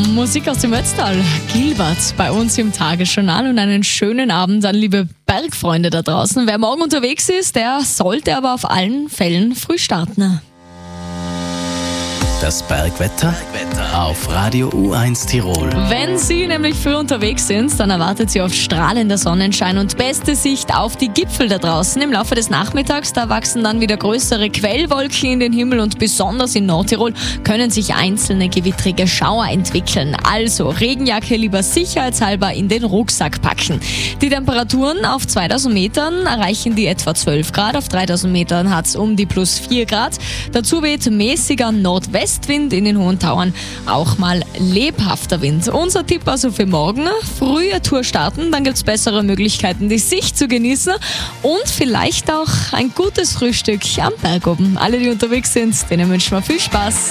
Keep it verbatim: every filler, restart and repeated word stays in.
Musik aus dem Ötztal, Gilbert, bei uns im Tagesjournal und einen schönen Abend an liebe Bergfreunde da draußen. Wer morgen unterwegs ist, der sollte aber auf allen Fällen früh starten. Das Bergwetter auf Radio U eins Tirol. Wenn Sie nämlich früh unterwegs sind, dann erwartet Sie oft strahlender Sonnenschein und beste Sicht auf die Gipfel da draußen. Im Laufe des Nachmittags, da wachsen dann wieder größere Quellwolken in den Himmel und besonders in Nordtirol können sich einzelne gewittrige Schauer entwickeln. Also Regenjacke lieber sicherheitshalber in den Rucksack packen. Die Temperaturen auf zweitausend Metern erreichen die etwa zwölf Grad, auf dreitausend Metern hat es um die plus vier Grad. Dazu weht mäßiger Nordwest Wind in den hohen Tauern, auch mal lebhafter Wind. Unser Tipp also für morgen, frühe Tour starten, dann gibt es bessere Möglichkeiten, die Sicht zu genießen und vielleicht auch ein gutes Frühstück am Berg oben. Alle, die unterwegs sind, denen wünschen wir viel Spaß.